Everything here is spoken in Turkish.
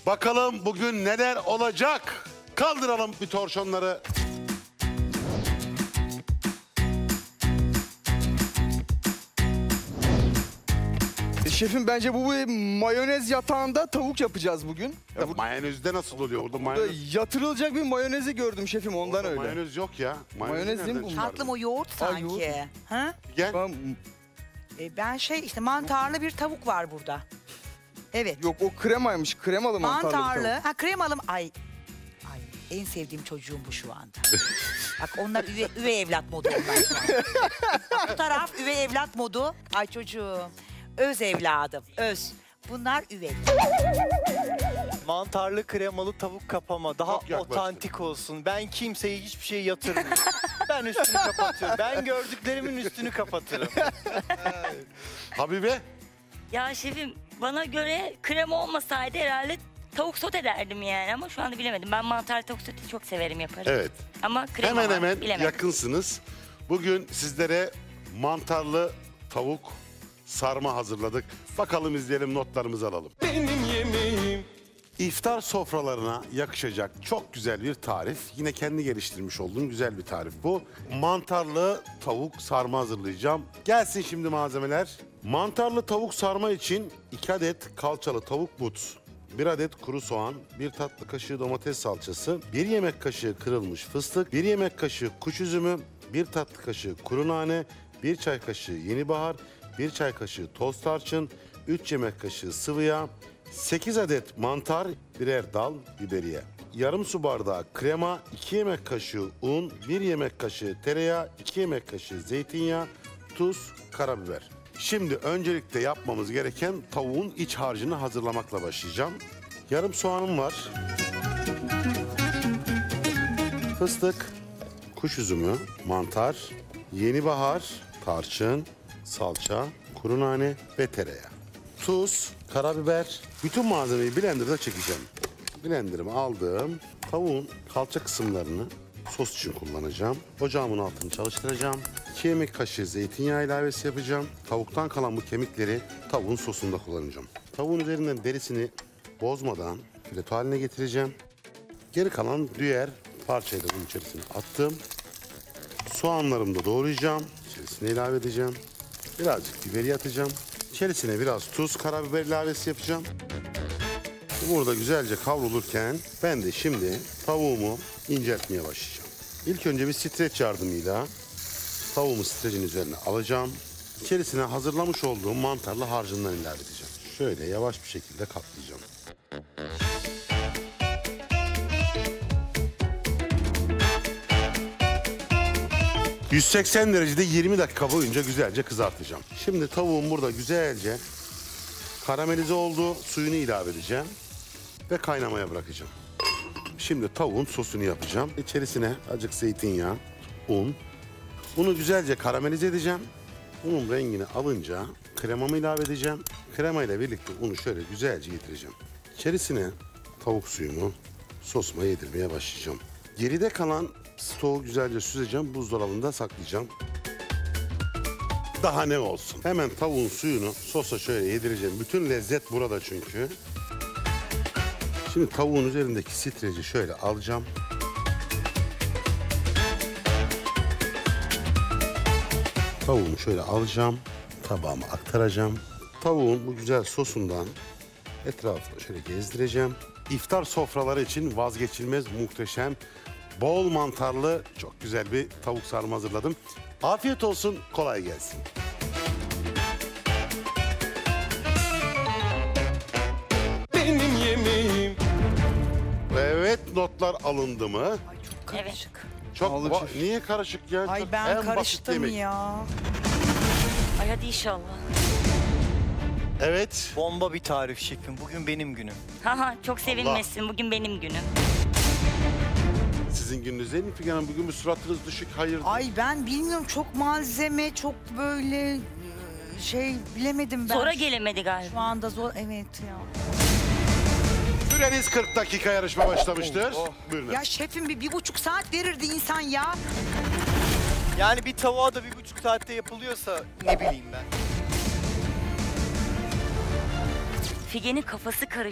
Bakalım bugün neler olacak? Kaldıralım bir torşonları. Şefim bence bu mayonez yatağında tavuk yapacağız bugün. Ya mayonezde nasıl oluyor? Orada Burada mayonez, yatırılacak bir mayonezi gördüm şefim ondan orada öyle. mayonez yok ya. Mayonez değil mi nereden bu? çıkardın? Tatlım o yoğurt sanki. yoğurt. Ha? Gel. Ben işte mantarlı bir tavuk var burada. Evet. Yok o kremaymış. Kremalı mantarlı bir Mantarlı. tavuk. Ha kremalı. Ay en sevdiğim çocuğum bu şu anda. Bak onlar üvey evlat modu onlar şu an. Bak, bu taraf üvey evlat modu. Ay çocuğum. Öz evladım. Öz. Bunlar üvey. Mantarlı kremalı tavuk kapama. Daha Çok yaklaştın. otantik olsun. Ben kimseye hiçbir şey yatırmıyorum. Ben üstünü kapatıyorum. Ben gördüklerimin üstünü kapatırım. Habibe. Ya şefim bana göre krema olmasaydı herhalde tavuk sote derdim yani ama şu anda bilemedim. Ben mantarlı tavuk sote çok severim yaparım. Evet. Ama krema Hemen var, hemen bilemedim. yakınsınız. Bugün sizlere mantarlı tavuk sarma hazırladık. Bakalım izleyelim, notlarımızı alalım. Benim yemeğim. İftar sofralarına yakışacak çok güzel bir tarif. Yine kendi geliştirmiş olduğum güzel bir tarif bu. Mantarlı tavuk sarma hazırlayacağım. Gelsin şimdi malzemeler. Mantarlı tavuk sarma için 2 adet kalçalı tavuk but, 1 adet kuru soğan, 1 tatlı kaşığı domates salçası, 1 yemek kaşığı kırılmış fıstık, 1 yemek kaşığı kuş üzümü, 1 tatlı kaşığı kuru nane, 1 çay kaşığı yeni bahar, 1 çay kaşığı toz tarçın, 3 yemek kaşığı sıvı yağ, 8 adet mantar, birer dal biberiye. Yarım su bardağı krema, 2 yemek kaşığı un, 1 yemek kaşığı tereyağı, 2 yemek kaşığı zeytinyağı, tuz, karabiber. Şimdi öncelikle yapmamız gereken tavuğun iç harcını hazırlamakla başlayacağım. Yarım soğanım var. Fıstık, kuş üzümü, mantar, yeni bahar, tarçın, salça, kuru nane ve tereyağı. Tuz, karabiber, bütün malzemeyi blenderda çekeceğim. Blenderımı aldım. Tavuğun kalça kısımlarını sos için kullanacağım. Ocağımın altını çalıştıracağım. 2 yemek kaşığı zeytinyağı ilavesi yapacağım. Tavuktan kalan bu kemikleri tavuğun sosunda kullanacağım. Tavuğun üzerinden derisini bozmadan fileto haline getireceğim. Geri kalan diğer parçayı da bunun içerisine attım. Soğanlarımı da doğrayacağım. İçerisine ilave edeceğim. Birazcık biberi atacağım. İçerisine biraz tuz, karabiber ilavesi yapacağım. Burada güzelce kavrulurken ben de şimdi tavuğumu inceltmeye başlayacağım. İlk önce bir streç yardımıyla tavuğumu streçin üzerine alacağım. İçerisine hazırlamış olduğum mantarlı harcından ilave edeceğim. Şöyle yavaş bir şekilde katlayacağım. ...180 derecede 20 dakika boyunca güzelce kızartacağım. Şimdi tavuğum burada güzelce karamelize oldu. Suyunu ilave edeceğim ve kaynamaya bırakacağım. Şimdi tavuğun sosunu yapacağım. İçerisine azıcık zeytinyağı, un. Bunu güzelce karamelize edeceğim. Unun rengini alınca kremamı ilave edeceğim. Krema ile birlikte unu şöyle güzelce yedireceğim. İçerisine tavuk suyumu sosuma yedirmeye başlayacağım. Geride kalan stoğu güzelce süzeceğim, buzdolabında saklayacağım. Daha ne olsun? Hemen tavuğun suyunu sosa şöyle yedireceğim. Bütün lezzet burada çünkü. Şimdi tavuğun üzerindeki streci şöyle alacağım. Tavuğumu şöyle alacağım. Tabağıma aktaracağım. Tavuğun bu güzel sosundan etrafını şöyle gezdireceğim. İftar sofraları için vazgeçilmez, muhteşem, bol mantarlı çok güzel bir tavuk sarma hazırladım. Afiyet olsun, kolay gelsin. Benim yemeğim. Evet, notlar alındı mı? Ay çok karışık. Çok Alın şef. niye karışık ya? Ay Çok ben en basit karıştım yemek. ya. Ay hadi inşallah. Evet. Bomba bir tarif şefim. Bugün benim günüm. Haha çok sevinmesin bugün benim günüm. Sizin gününüz değil mi Figen Hanım? Bugün bir suratınız düşük, hayır. Ay ben bilmiyorum çok malzeme çok böyle bilemedim ben. Sonra gelemedi galiba. Şu anda zor evet ya. Süreniz 40 dakika, yarışma başlamıştır. Buyurun. Ya şefim bir buçuk saat verirdi insan ya. Yani bir tavuğa da 1,5 saatte yapılıyorsa ne bileyim ben. Figen'in kafası karıştı.